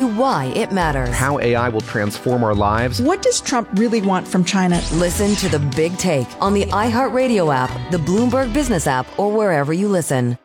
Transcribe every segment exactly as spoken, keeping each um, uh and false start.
to why it matters. How A I will transform our lives. What does Trump really want from China? Listen to The Big Take on the iHeartRadio app, the Bloomberg Business app, or wherever you listen.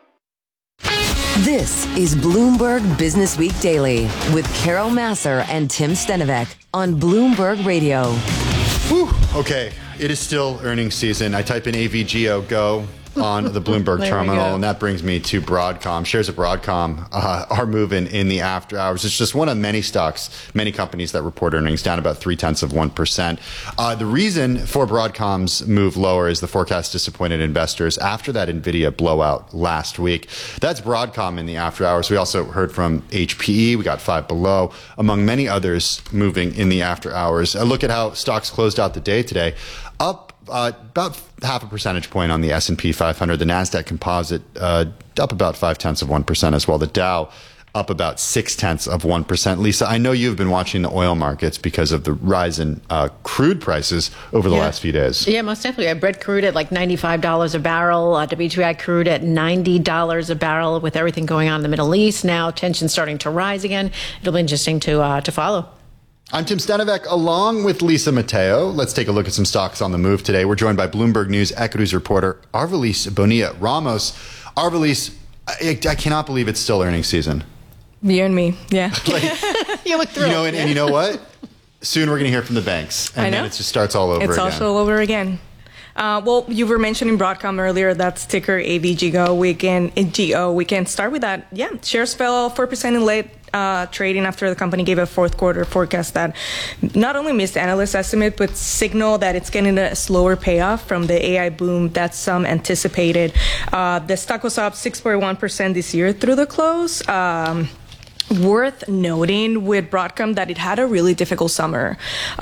This is Bloomberg Business Week Daily with Carol Massar and Tim Stenovec on Bloomberg Radio. Whew. Okay, it is still earnings season. I type in A V G O, go. On the Bloomberg terminal, and that brings me to Broadcom. Shares of Broadcom uh, are moving in the after hours. It's just one of many stocks, many companies that report earnings down about three tenths of one percent. Uh, the reason for Broadcom's move lower is the forecast disappointed investors after that NVIDIA blowout last week. That's Broadcom in the after hours. We also heard from H P E. We got Five Below, among many others moving in the after hours. A look at how stocks closed out the day today. Up Uh, about half a percentage point on the S and P five hundred. The NASDAQ composite uh, up about five tenths of one percent as well. The Dow up about six tenths of one percent. Lisa, I know you've been watching the oil markets because of the rise in uh, crude prices over the yeah. last few days. Yeah, most definitely. I Brent crude at like ninety-five dollars a barrel. Uh, W T I crude at ninety dollars a barrel with everything going on in the Middle East. Now tensions starting to rise again. It'll be interesting to uh, to follow. I'm Tim Stenovec, along with Lisa Mateo. Let's take a look at some stocks on the move today. We're joined by Bloomberg News equities reporter Arvilis Bonilla Ramos. Arvilis, I, I cannot believe it's still earnings season. You and me, yeah. Like, you look thrilled. You know, and, and you know what? Soon we're going to hear from the banks, and I know. then it just starts all over it's again. It's also all over again. Uh, well, you were mentioning Broadcom earlier. That's ticker A V G O. We can G O. We can start with that. Yeah, shares fell four percent in late uh, trading after the company gave a fourth quarter forecast that not only missed analyst estimate, but signaled that it's getting a slower payoff from the A I boom that some anticipated. Uh, the stock was up six point one percent this year through the close. Um, Worth noting with Broadcom that it had a really difficult summer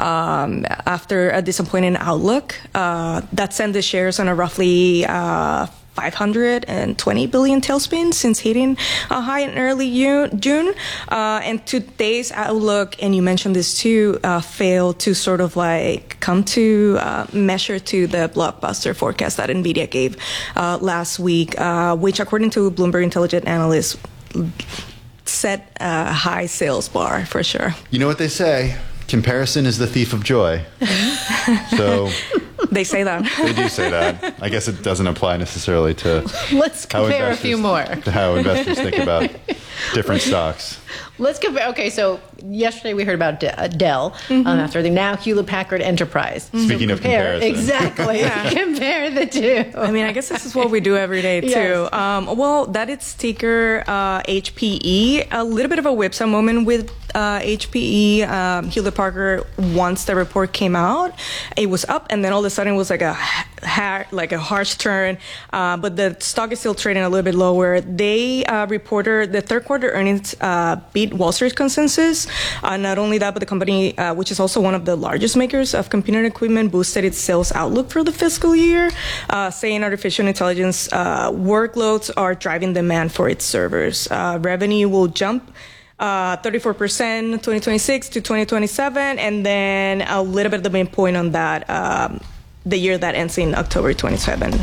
um, after a disappointing outlook. Uh, that sent the shares on a roughly uh, five hundred twenty billion tailspin since hitting a high in early June. Uh, and today's outlook, and you mentioned this too, uh, failed to sort of like come to uh, measure to the blockbuster forecast that NVIDIA gave uh, last week, uh, which according to Bloomberg Intelligent Analysts, set a high sales bar for sure. You know what they say? Comparison is the thief of joy. So they say that. They do say that. I guess it doesn't apply necessarily to Let's compare a few more. To how investors think about different stocks. Let's compare. Okay, so yesterday we heard about De- uh, Dell mm-hmm. um, after the now Hewlett Packard Enterprise. Speaking so of comparison. Exactly. yeah. Compare the two. I mean, I guess this is what we do every day, too. Yes. Um, well, that is ticker uh, H P E. A little bit of a whipsaw moment with uh, H P E. Um, Hewlett Packard, once the report came out, it was up, and then all of a sudden it was like a ha- like a harsh turn. Uh, but the stock is still trading a little bit lower. They uh, reported the third quarter earnings uh, beat Wall Street consensus. Uh, not only that, but the company, uh, which is also one of the largest makers of computer equipment, boosted its sales outlook for the fiscal year, uh, saying artificial intelligence uh, workloads are driving demand for its servers. Uh, revenue will jump uh, thirty-four percent twenty twenty-six to twenty twenty-seven, and then a little bit of the main point on that, um, the year that ends in October twenty-seven.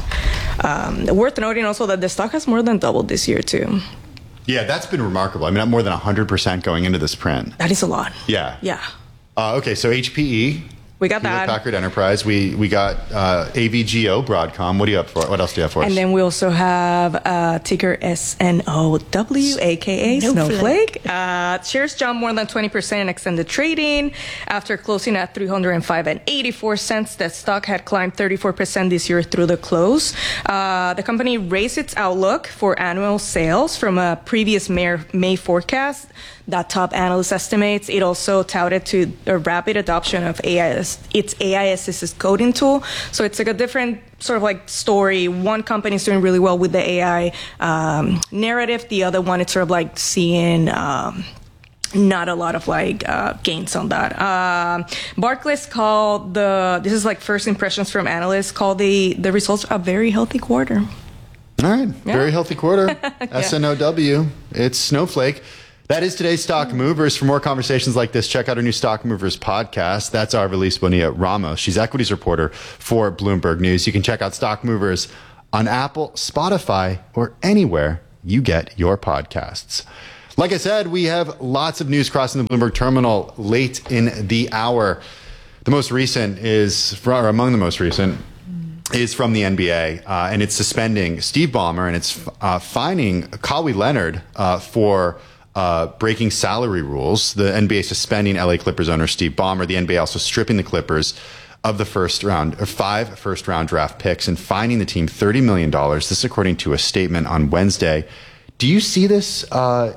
Um, worth noting also that the stock has more than doubled this year, too. Yeah, that's been remarkable. I mean, more than one hundred percent going into this print. That is a lot. Yeah. Yeah. Uh, okay, so H P E. We got Hewlett that. Packard Enterprise. We we got uh, A V G O, Broadcom. What do you have for? What else do you have for us? And then we also have uh, ticker S N O W, aka Snowflake. Uh, shares jumped more than twenty percent in extended trading after closing at three hundred five and eighty-four cents. The stock had climbed thirty-four percent this year through the close. Uh, the company raised its outlook for annual sales from a previous May, May forecast that top analyst estimates. It also touted to a rapid adoption of A I, its A I assisted coding tool. So it's like a different sort of like story. One company is doing really well with the A I um, narrative. The other one, it's sort of like seeing um, not a lot of like uh, gains on that. Um, Barclays called the, this is like first impressions from analysts, called the, the results a very healthy quarter. All right. Yeah. Very healthy quarter. yeah. S N O W. It's Snowflake. That is today's Stock Movers. For more conversations like this, check out our new Stock Movers podcast. That's Arvilis Bonilla Ramos. She's equities reporter for Bloomberg News. You can check out Stock Movers on Apple, Spotify, or anywhere you get your podcasts. Like I said, we have lots of news crossing the Bloomberg terminal late in the hour. The most recent is, from, or among the most recent, is from the N B A, uh, and it's suspending Steve Ballmer, and it's uh, fining Kawhi Leonard uh, for uh, breaking salary rules. The N B A suspending L A Clippers owner Steve Ballmer. The N B A also stripping the Clippers of the first round, or five first round draft picks, and fining the team thirty million dollars. This, according to a statement on Wednesday. Do you see this? Uh,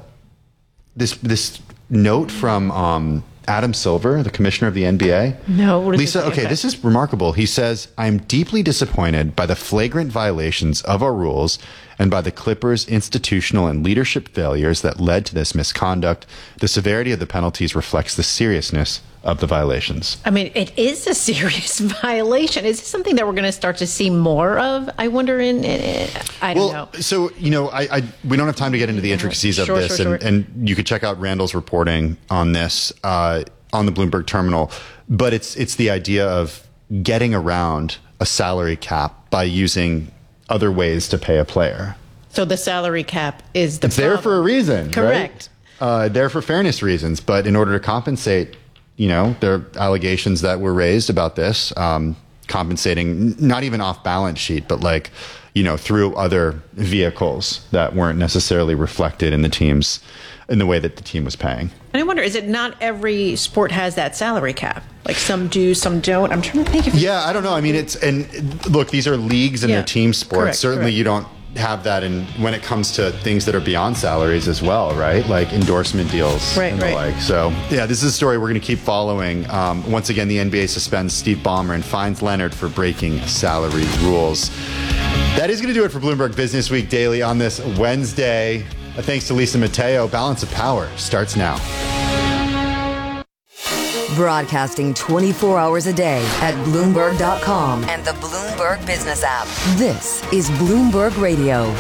This this note from um, Adam Silver, the commissioner of the N B A. No, what Lisa. it Okay, this is remarkable. He says, "I am deeply disappointed by the flagrant violations of our rules and by the Clippers' institutional and leadership failures that led to this misconduct. The severity of the penalties reflects the seriousness of the violations." I mean, it is a serious violation. Is this something that we're going to start to see more of? I wonder. In, in I don't well, know. So you know, I, I we don't have time to get into the intricacies Sure, of this, sure, and, sure. and you could check out Randall's reporting on this uh, on the Bloomberg terminal. But it's it's the idea of getting around a salary cap by using other ways to pay a player. So the salary cap is the It's there for a reason, Correct. Right? Uh, there for fairness reasons, but in order to compensate, you know, there are allegations that were raised about this, um, compensating not even off balance sheet, but like, you know, through other vehicles that weren't necessarily reflected in the team's, in the way that the team was paying. And I wonder, is it not every sport has that salary cap? Like some do, some don't. I'm trying to think of. Yeah, I don't know. I mean, it's, and look, these are leagues and Yeah. they're team sports. Correct, Certainly correct. you don't have that in when it comes to things that are beyond salaries as well, right? Like endorsement deals Right, and the right. like. So yeah, this is a story we're going to keep following. Um, once again, the N B A suspends Steve Ballmer and fines Leonard for breaking salary rules. That is going to do it for Bloomberg Business Week Daily on this Wednesday. Uh, thanks to Lisa Mateo. Balance of Power starts now. Broadcasting twenty-four hours a day at Bloomberg dot com and the Bloomberg Business app. This is Bloomberg Radio.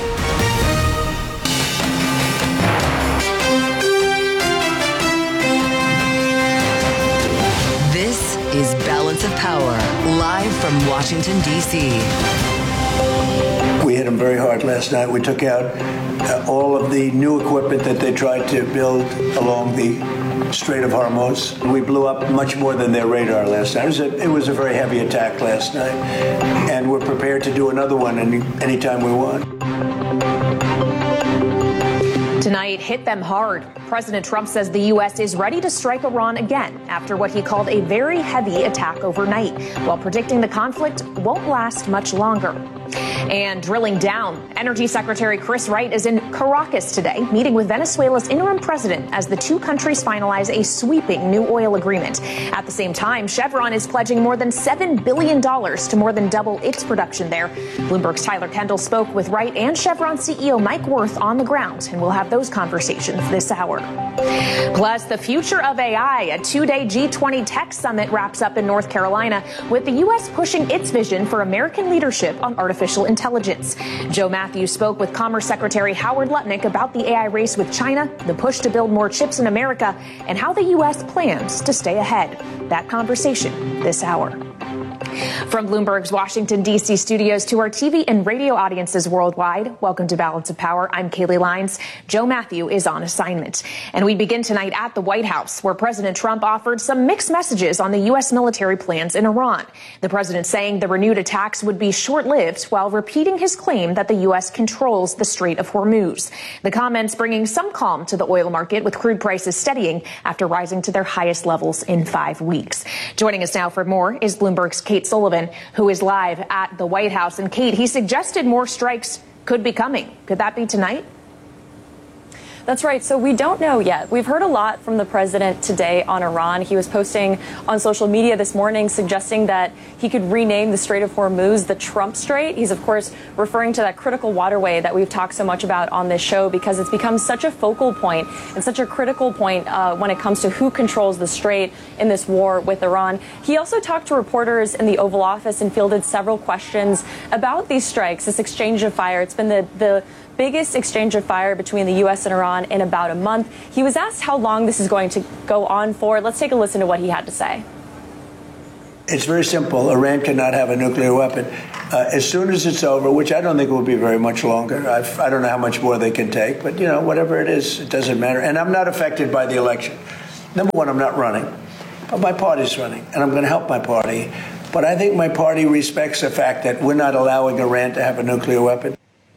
This is Balance of Power, live from Washington, D C. We hit them very hard last night. We took out uh, all of the new equipment that they tried to build along the Strait of Hormuz. We blew up much more than their radar last night. It was a, it was a very heavy attack last night, and we're prepared to do another one any anytime we want. Tonight hit them hard. President Trump says the U S is ready to strike Iran again after what he called a very heavy attack overnight, while predicting the conflict won't last much longer. And drilling down, Energy Secretary Chris Wright is in Caracas today, meeting with Venezuela's interim president as the two countries finalize a sweeping new oil agreement. At the same time, Chevron is pledging more than seven billion dollars to more than double its production there. Bloomberg's Tyler Kendall spoke with Wright and Chevron C E O Mike Wirth on the ground, and we'll have those conversations this hour. Plus, the future of A I, a two-day G twenty tech summit wraps up in North Carolina, with the U S pushing its vision for American leadership on artificial intelligence. Joe Matthews spoke with Commerce Secretary Howard Lutnick about the A I race with China, the push to build more chips in America, and how the U S plans to stay ahead. That conversation this hour. From Bloomberg's Washington, D C studios to our T V and radio audiences worldwide, welcome to Balance of Power. I'm Kaylee Lyons. Joe Matthew is on assignment. And we begin tonight at the White House, where President Trump offered some mixed messages on the U S military plans in Iran. The president saying the renewed attacks would be short-lived, while repeating his claim that the U S controls the Strait of Hormuz. The comments bringing some calm to the oil market, with crude prices steadying after rising to their highest levels in five weeks. Joining us now for more is Bloomberg's Kate Sullivan, who is live at the White House. And Kate, he suggested more strikes could be coming. Could that be tonight? That's right. So we don't know yet. We've heard a lot from the president today on Iran. He was posting on social media this morning suggesting that he could rename the Strait of Hormuz the Trump Strait. He's, of course, referring to that critical waterway that we've talked so much about on this show, because it's become such a focal point and such a critical point uh, when it comes to who controls the strait in this war with Iran. He also talked to reporters in the Oval Office and fielded several questions about these strikes, this exchange of fire. It's been the, the biggest exchange of fire between the U S and Iran in about a month. He was asked how long this is going to go on for. Let's take a listen to what he had to say. It's very simple. Iran cannot have a nuclear weapon. Uh, as soon as it's over, which I don't think will be very much longer, I've, I don't know how much more they can take, but, you know, whatever it is, it doesn't matter. And I'm not affected by the election. Number one, I'm not running, but my party's running, and I'm going to help my party. But I think my party respects the fact that we're not allowing Iran to have a nuclear weapon.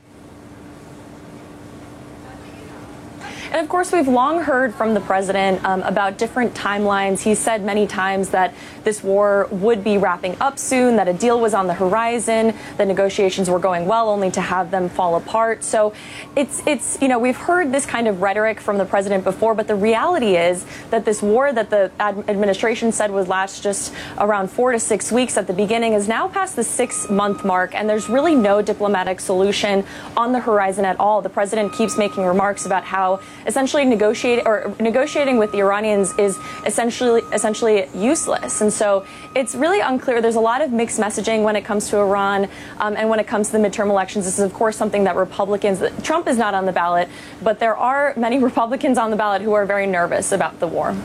And of course, we've long heard from the president um, about different timelines. He said many times that this war would be wrapping up soon, that a deal was on the horizon, that negotiations were going well, only to have them fall apart. So it's, it's you know, we've heard this kind of rhetoric from the president before, but the reality is that this war that the ad- administration said would last just around four to six weeks at the beginning is now past the six-month mark, and there's really no diplomatic solution on the horizon at all. The president keeps making remarks about how essentially negotiating or negotiating with the Iranians is essentially essentially useless. And so it's really unclear. There's a lot of mixed messaging when it comes to Iran um, and when it comes to the midterm elections. This is, of course, something that Republicans, Trump is not on the ballot, but there are many Republicans on the ballot who are very nervous about the war.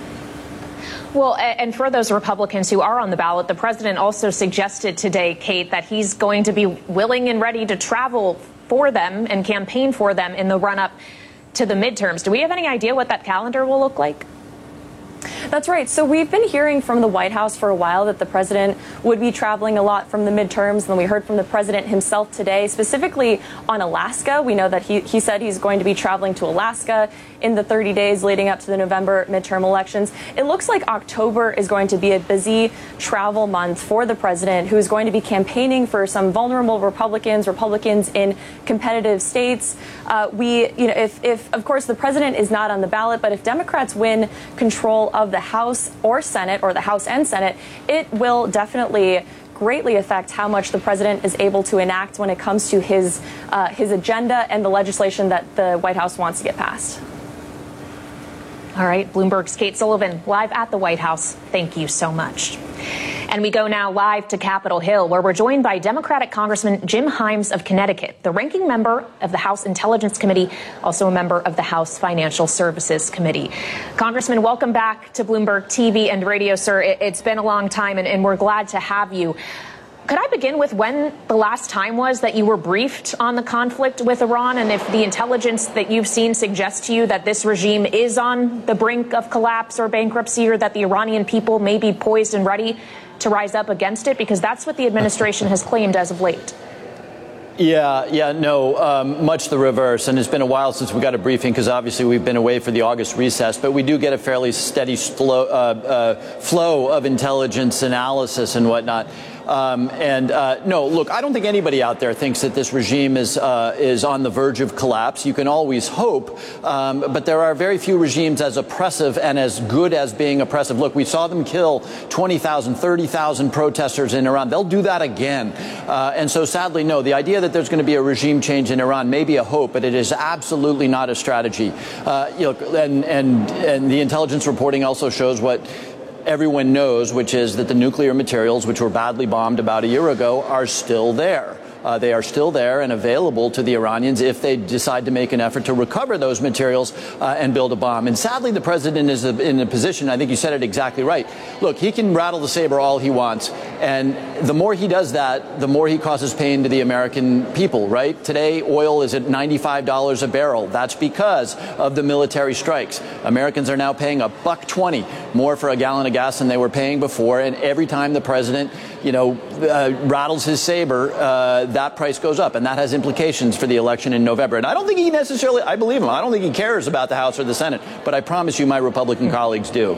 Well, and for those Republicans who are on the ballot, the president also suggested today, Kate, that he's going to be willing and ready to travel for them and campaign for them in the run-up to the midterms. Do we have any idea what that calendar will look like? That's right. So we've been hearing from the White House for a while that the president would be traveling a lot from the midterms. And we heard from the president himself today, specifically on Alaska. We know that he, he said he's going to be traveling to Alaska in the thirty days leading up to the November midterm elections. It looks like October is going to be a busy travel month for the president, who is going to be campaigning for some vulnerable Republicans, Republicans in competitive states. Uh, we, you know, if, if, of course, the president is not on the ballot, but if Democrats win control of the House or Senate, or the House and Senate, it will definitely greatly affect how much the president is able to enact when it comes to his uh, his agenda and the legislation that the White House wants to get passed. All right, Bloomberg's Kate Sullivan, live at the White House. Thank you so much. And we go now live to Capitol Hill, where we're joined by Democratic Congressman Jim Himes of Connecticut, the ranking member of the House Intelligence Committee, also a member of the House Financial Services Committee. Congressman, welcome back to Bloomberg T V and radio, sir. It's been a long time, and, and we're glad to have you. Could I begin with when the last time was that you were briefed on the conflict with Iran, and if the intelligence that you've seen suggests to you that this regime is on the brink of collapse or bankruptcy, or that the Iranian people may be poised and ready to rise up against it? Because that's what the administration has claimed as of late. Yeah, yeah, no, um, much the reverse. And it's been a while since we got a briefing, because obviously we've been away for the August recess. But we do get a fairly steady flow, uh, uh, flow of intelligence analysis and whatnot. Um, and uh, no, look, I don't think anybody out there thinks that this regime is uh, is on the verge of collapse. You can always hope, um, but there are very few regimes as oppressive and as good as being oppressive. Look, we saw them kill twenty thousand, thirty thousand protesters in Iran. They'll do that again. Uh, and so sadly, no, the idea that there's going to be a regime change in Iran may be a hope, but it is absolutely not a strategy. Uh, you know, and, and, and the intelligence reporting also shows what everyone knows, which is that the nuclear materials, which were badly bombed about a year ago, are still there. Uh, they are still there and available to the Iranians if they decide to make an effort to recover those materials uh, and build a bomb. And sadly, the president is in a position, I think you said it exactly right. Look, he can rattle the saber all he wants. And the more he does that, the more he causes pain to the American people, right? Today, oil is at ninety-five dollars a barrel. That's because of the military strikes. Americans are now paying a buck twenty more for a gallon of gas than they were paying before. And every time the president, you know, uh, rattles his saber, uh, that price goes up, and that has implications for the election in November. And I don't think he necessarily, I believe him, I don't think he cares about the House or the Senate, but I promise you my Republican colleagues do.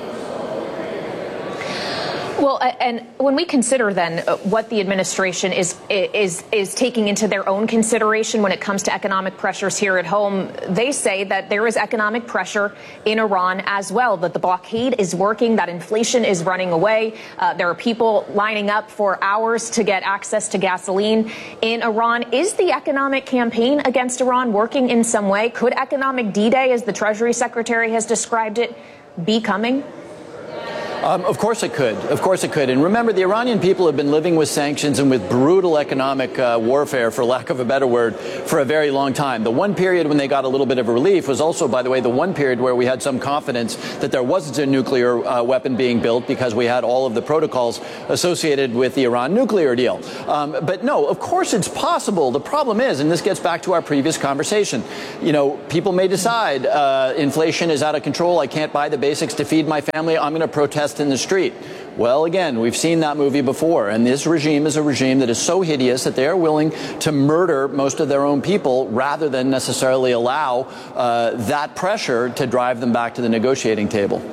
Well, and when we consider then what the administration is is is taking into their own consideration when it comes to economic pressures here at home, they say that there is economic pressure in Iran as well, that the blockade is working, that inflation is running away. Uh, there are people lining up for hours to get access to gasoline in Iran. Is the economic campaign against Iran working in some way? Could economic D-Day, as the Treasury Secretary has described it, be coming? Um, of course it could. Of course it could. And remember, the Iranian people have been living with sanctions and with brutal economic uh, warfare, for lack of a better word, for a very long time. The one period when they got a little bit of a relief was also, by the way, the one period where we had some confidence that there wasn't a nuclear uh, weapon being built because we had all of the protocols associated with the Iran nuclear deal. Um, but no, of course it's possible. The problem is, and this gets back to our previous conversation, you know, people may decide uh, inflation is out of control. I can't buy the basics to feed my family. I'm going to protest in the street. Well, again, we've seen that movie before, and this regime is a regime that is so hideous that they are willing to murder most of their own people rather than necessarily allow uh, that pressure to drive them back to the negotiating table.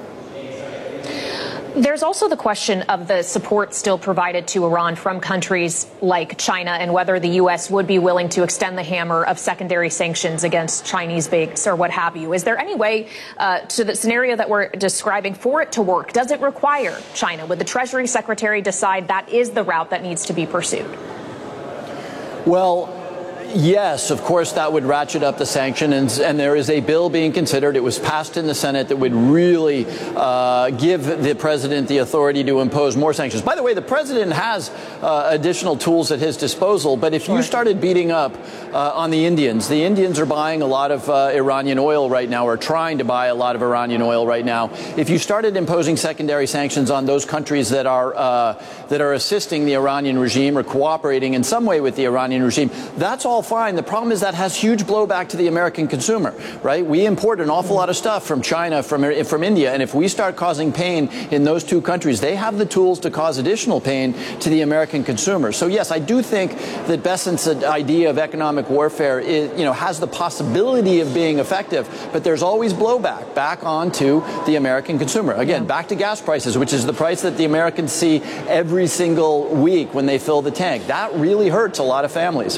There's also the question of the support still provided to Iran from countries like China and whether the U S would be willing to extend the hammer of secondary sanctions against Chinese banks or what have you. Is there any way uh, to the scenario that we're describing for it to work? Does it require China? Would the Treasury Secretary decide that is the route that needs to be pursued? Well, yes, of course, that would ratchet up the sanctions, and, and there is a bill being considered. It was passed in the Senate that would really uh, give the president the authority to impose more sanctions. By the way, the president has uh, additional tools at his disposal, but if you started beating up uh, on the Indians, the Indians are buying a lot of uh, Iranian oil right now, or trying to buy a lot of Iranian oil right now. If you started imposing secondary sanctions on those countries that are uh, that are assisting the Iranian regime or cooperating in some way with the Iranian regime, that's all fine. The problem is that has huge blowback to the American consumer, right? We import an awful lot of stuff from China, from from India, and if we start causing pain in those two countries, they have the tools to cause additional pain to the American consumer. So yes, I do think that Bessent's idea of economic warfare is, you know, has the possibility of being effective, but there's always blowback back onto the American consumer. Again, back to gas prices, which is the price that the Americans see every single week when they fill the tank. That really hurts a lot of families.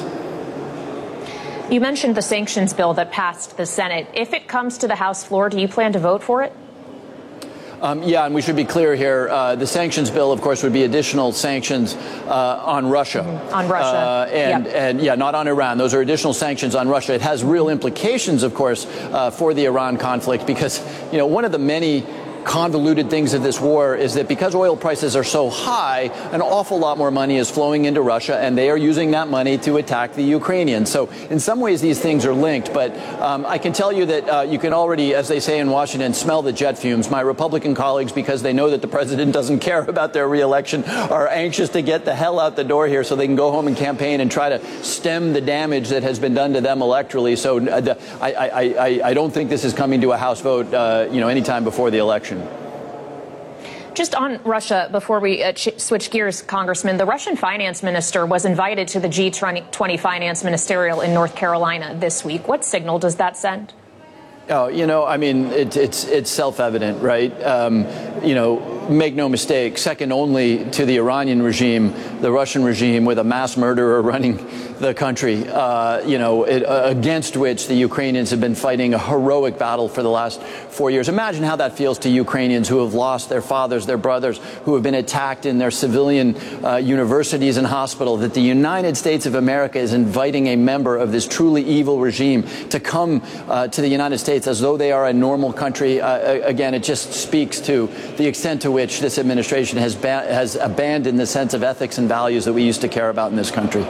You mentioned the sanctions bill that passed the Senate. If it comes to the House floor, do you plan to vote for it? Um, yeah, and we should be clear here. Uh, the sanctions bill, of course, would be additional sanctions uh, on Russia. Mm-hmm. On Russia. Uh, and, yep. and, yeah, not on Iran. Those are additional sanctions on Russia. It has real implications, of course, uh, for the Iran conflict because, you know, one of the many convoluted things of this war is that because oil prices are so high, an awful lot more money is flowing into Russia, and they are using that money to attack the Ukrainians. So in some ways, these things are linked. But um, I can tell you that uh, you can already, as they say in Washington, smell the jet fumes. My Republican colleagues, because they know that the president doesn't care about their reelection, are anxious to get the hell out the door here so they can go home and campaign and try to stem the damage that has been done to them electorally. So uh, the, I, I, I, I don't think this is coming to a House vote, uh, you know, anytime before the election. Just on Russia, before we uh, switch gears, Congressman, the Russian finance minister was invited to the G twenty finance ministerial in North Carolina this week. What signal does that send? Oh, you know, I mean, it, it's it's self-evident, right? Um, you know, make no mistake, second only to the Iranian regime, the Russian regime with a mass murderer running the country, uh, you know, it, uh, against which the Ukrainians have been fighting a heroic battle for the last four years. Imagine how that feels to Ukrainians who have lost their fathers, their brothers, who have been attacked in their civilian uh, universities and hospitals, that the United States of America is inviting a member of this truly evil regime to come uh, to the United States as though they are a normal country. Uh, again, it just speaks to the extent to which this administration has, ba- has abandoned the sense of ethics and values that we used to care about in this country.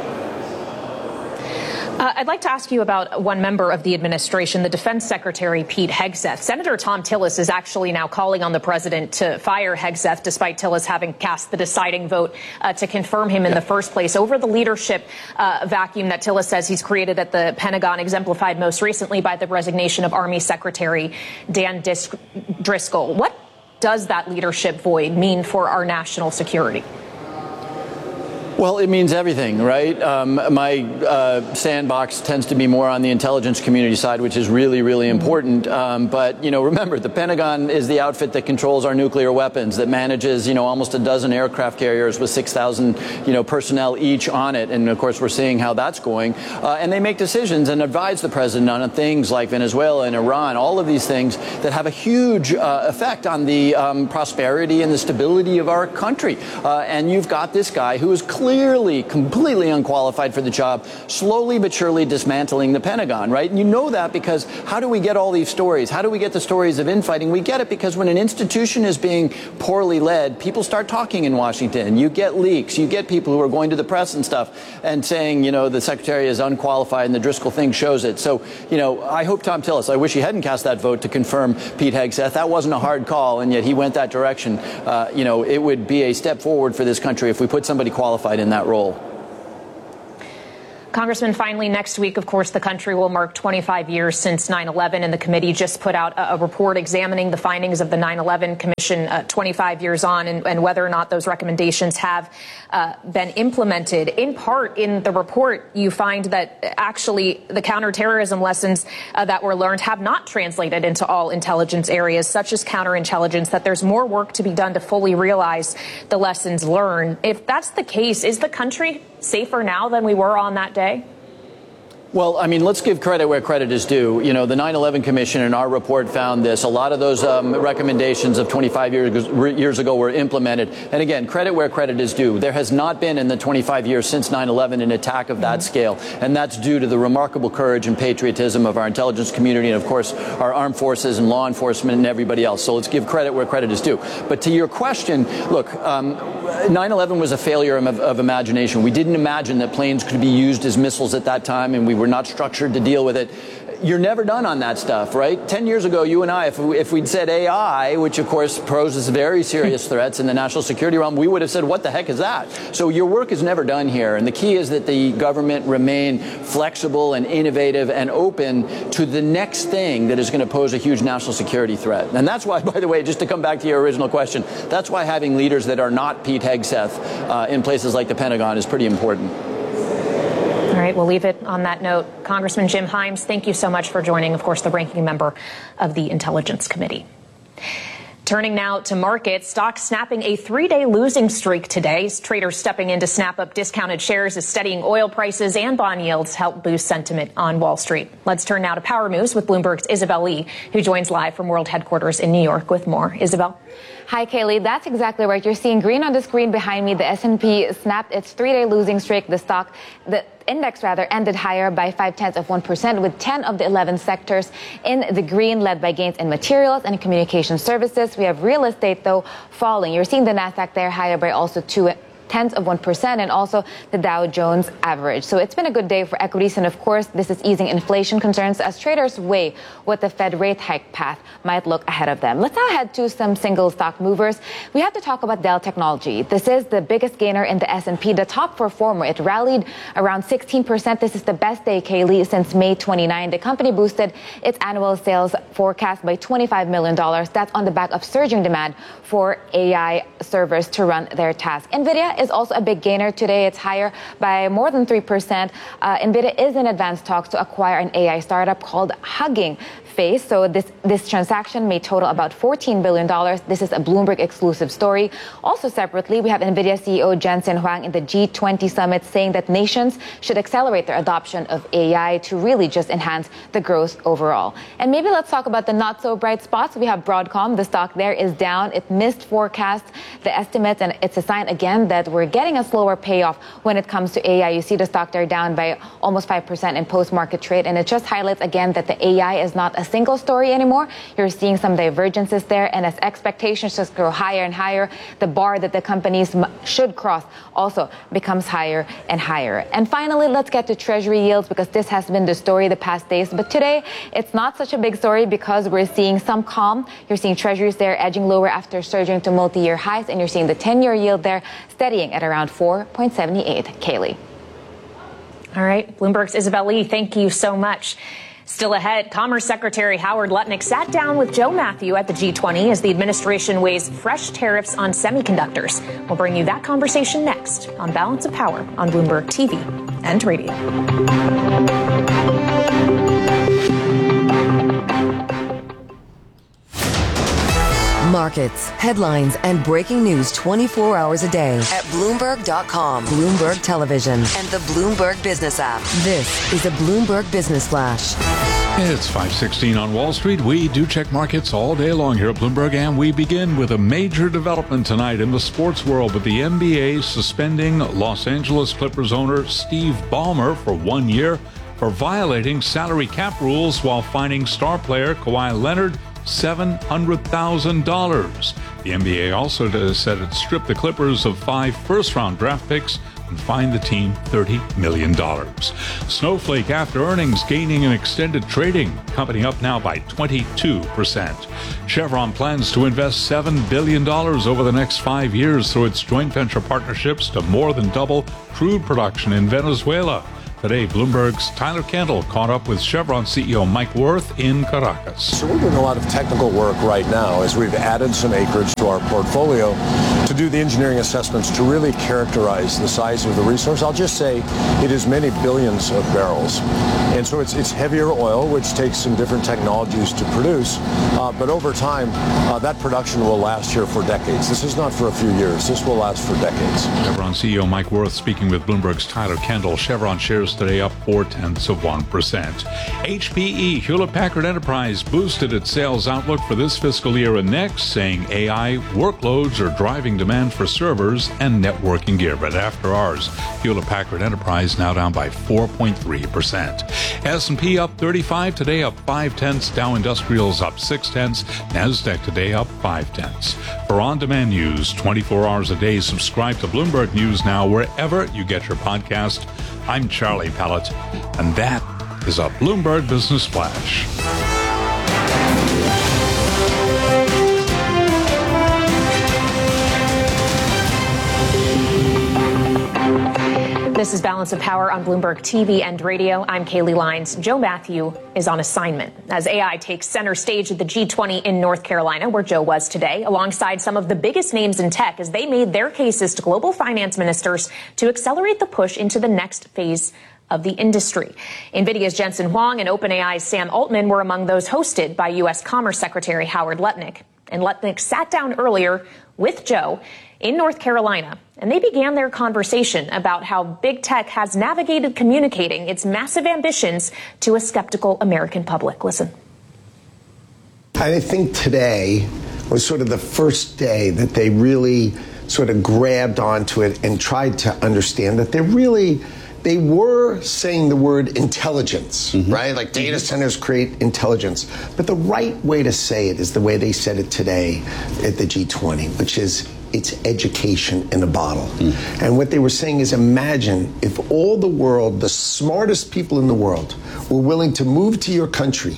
Uh, I'd like to ask you about one member of the administration, the Defense Secretary, Pete Hegseth. Senator Thom Tillis is actually now calling on the president to fire Hegseth, despite Tillis having cast the deciding vote uh, to confirm him in yeah. the first place, over the leadership uh, vacuum that Tillis says he's created at the Pentagon, exemplified most recently by the resignation of Army Secretary Dan Dis- Driscoll. What does that leadership void mean for our national security? Well, it means everything, right? Um, my uh, sandbox tends to be more on the intelligence community side, which is really, really important. Um, but, you know, remember, the Pentagon is the outfit that controls our nuclear weapons, that manages, you know, almost a dozen aircraft carriers with six thousand, you know, personnel each on it. And, of course, we're seeing how that's going. Uh, and they make decisions and advise the president on things like Venezuela and Iran, all of these things that have a huge uh, effect on the um, prosperity and the stability of our country. Uh, and you've got this guy who is clearly clearly completely unqualified for the job, slowly but surely dismantling the Pentagon, right? And you know that because how do we get all these stories? How do we get the stories of infighting? We get it because when an institution is being poorly led, people start talking in Washington. You get leaks. You get people who are going to the press and stuff and saying, you know, the secretary is unqualified and the Driscoll thing shows it. So, you know, I hope Tom Tillis, I wish he hadn't cast that vote to confirm Pete Hegseth. That wasn't a hard call, and yet he went that direction. Uh, you know, it would be a step forward for this country if we put somebody qualified in that role. Congressman, finally, next week, of course, the country will mark twenty-five years since nine eleven, and the committee just put out a, a report examining the findings of the nine eleven Commission uh, twenty-five years on and, and whether or not those recommendations have uh, been implemented. In part, in the report, you find that actually the counterterrorism lessons uh, that were learned have not translated into all intelligence areas, such as counterintelligence, that there's more work to be done to fully realize the lessons learned. If that's the case, is the country safer now than we were on that day? Well, I mean, let's give credit where credit is due. You know, the nine eleven Commission in our report found this. A lot of those um, recommendations of twenty-five years, years ago were implemented. And again, credit where credit is due. There has not been in the twenty-five years since nine eleven an attack of that scale. And that's due to the remarkable courage and patriotism of our intelligence community and, of course, our armed forces and law enforcement and everybody else. So let's give credit where credit is due. But to your question, look, um, nine eleven was a failure of, of imagination. We didn't imagine that planes could be used as missiles at that time, and we were We're not structured to deal with it. You're never done on that stuff, right? Ten years ago, you and I, if, we, if we'd said A I, which of course poses very serious threats in the national security realm, we would have said, what the heck is that? So your work is never done here. And the key is that the government remain flexible and innovative and open to the next thing that is going to pose a huge national security threat. And that's why, by the way, just to come back to your original question, that's why having leaders that are not Pete Hegseth uh, in places like the Pentagon is pretty important. All right, we'll leave it on that note. Congressman Jim Himes, thank you so much for joining, of course, the ranking member of the Intelligence Committee. Turning now to markets, stocks snapping a three-day losing streak today. Traders stepping in to snap up discounted shares as steadying oil prices and bond yields help boost sentiment on Wall Street. Let's turn now to Power Moves with Bloomberg's Isabel Lee, who joins live from World Headquarters in New York with more. Isabel? Hi, Kaylee. That's exactly right. You're seeing green on the screen behind me. The S and P snapped its three-day losing streak. The stock, the index rather, ended higher by five-tenths of one percent, with ten of the eleven sectors in the green, led by gains in materials and communication services. We have real estate, though, falling. You're seeing the Nasdaq there higher by also two tenths of one percent, and also the Dow Jones average. So it's been a good day for equities, and of course, this is easing inflation concerns as traders weigh what the Fed rate hike path might look ahead of them. Let's now head to some single stock movers. We have to talk about Dell Technology. This is the biggest gainer in the S and P, the top performer. It rallied around sixteen percent. This is the best day, Kaylee, since May twenty-ninth. The company boosted its annual sales forecast by twenty-five million dollars. That's on the back of surging demand for A I servers to run their tasks. NVIDIA is also a big gainer today. It's higher by more than three percent. Uh, NVIDIA is in advanced talks to acquire an A I startup called Hugging Face. So this, this transaction may total about fourteen billion dollars. This is a Bloomberg exclusive story. Also separately, we have NVIDIA C E O Jensen Huang in the G twenty summit saying that nations should accelerate their adoption of A I to really just enhance the growth overall. And maybe let's talk about the not so bright spots. We have Broadcom. The stock there is down. It missed forecasts, the estimates, and it's a sign again that we're getting a slower payoff when it comes to A I. You see the stock there down by almost five percent in post-market trade, and it just highlights again that the A I is not a single story anymore. You're seeing some divergences there, and as expectations just grow higher and higher, the bar that the companies m- should cross also becomes higher and higher. And finally, let's get to Treasury yields, because this has been the story the past days. But today, it's not such a big story because we're seeing some calm. You're seeing Treasuries there edging lower after surging to multi-year highs, and you're seeing the ten-year yield there steadying at around four point seven eight. Kaylee. All right. Bloomberg's Isabel Lee, thank you so much. Still ahead, Commerce Secretary Howard Lutnick sat down with Joe Matthew at the G twenty as the administration weighs fresh tariffs on semiconductors. We'll bring you that conversation next on Balance of Power on Bloomberg T V and radio. Markets, headlines, and breaking news twenty-four hours a day at Bloomberg dot com, Bloomberg Television, and the Bloomberg Business app. This is a Bloomberg Business Flash. It's five sixteen on Wall Street. We do check markets all day long here at Bloomberg, and we begin with a major development tonight in the sports world with the N B A suspending Los Angeles Clippers owner Steve Ballmer for one year for violating salary cap rules while fining star player Kawhi Leonard seven hundred thousand dollars. The N B A also said it stripped the Clippers of five first-round draft picks and fined the team thirty million dollars. Snowflake, after earnings, gaining an extended trading, company up now by twenty-two percent. Chevron plans to invest seven billion dollars over the next five years through its joint venture partnerships to more than double crude production in Venezuela. Today, Bloomberg's Tyler Kendall caught up with Chevron C E O Mike Wirth in Caracas. So we're doing a lot of technical work right now as we've added some acreage to our portfolio to do the engineering assessments to really characterize the size of the resource. I'll just say it is many billions of barrels. And so it's it's heavier oil, which takes some different technologies to produce. Uh, but over time, uh, that production will last here for decades. This is not for a few years. This will last for decades. Chevron C E O Mike Wirth speaking with Bloomberg's Tyler Kendall. Chevron shares today up four tenths of one percent. H P E, Hewlett-Packard Enterprise, boosted its sales outlook for this fiscal year and next, saying A I workloads are driving demand for servers and networking gear. But after ours, Hewlett-Packard Enterprise now down by four point three percent. S and P up thirty-five today, up five tenths. Dow Industrials up six tenths. NASDAQ today up five tenths. For on-demand news, twenty-four hours a day, subscribe to Bloomberg News Now wherever you get your podcast. I'm Charlie Pellett, and that is a Bloomberg Business Flash. This is Balance of Power on Bloomberg T V and radio. I'm Kaylee Lines. Joe Matthew is on assignment as A I takes center stage at the G twenty in North Carolina, where Joe was today, alongside some of the biggest names in tech as they made their cases to global finance ministers to accelerate the push into the next phase of the industry. NVIDIA's Jensen Huang and OpenAI's Sam Altman were among those hosted by U S Commerce Secretary Howard Lutnick. And Lutnick sat down earlier with Joe in North Carolina, and they began their conversation about how big tech has navigated communicating its massive ambitions to a skeptical American public. Listen. I think today was sort of the first day that they really sort of grabbed onto it and tried to understand that they're really, they were saying the word intelligence, mm-hmm. right? Like data centers create intelligence. But the right way to say it is the way they said it today at the G twenty, which is it's education in a bottle. Mm. And what they were saying is, imagine if all the world, the smartest people in the world, were willing to move to your country,